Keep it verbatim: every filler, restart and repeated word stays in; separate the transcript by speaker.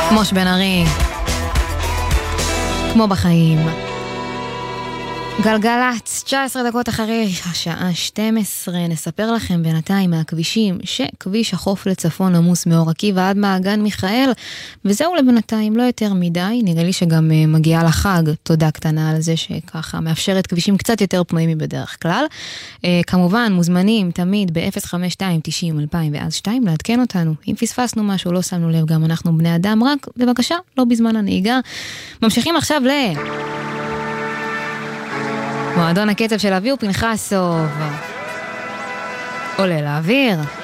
Speaker 1: מוש בן ארי, כמו בחיים. גלגלת, תשע עשרה דקות אחרי השעה שתים עשרה, נספר לכם בינתיים מהכבישים שכביש החוף לצפון עמוס מאור עקיבא עד מעגן מיכאל, וזהו לבינתיים, לא יותר מדי, נראה לי שגם מגיעה לחג, תודה קטנה על זה שככה מאפשרת כבישים קצת יותר פנויים מבדרך כלל. כמובן, מוזמנים תמיד ב-אפס חמש שתיים תשעים אלפיים ואז שתיים לעדכן אותנו. אם פספסנו משהו, לא שמנו לב, גם אנחנו בני אדם, רק בבקשה, לא בזמן הנהיגה. ממשיכים עכשיו ל... מועדון הקצב של אבי ופנחסוב עולה לאוויר.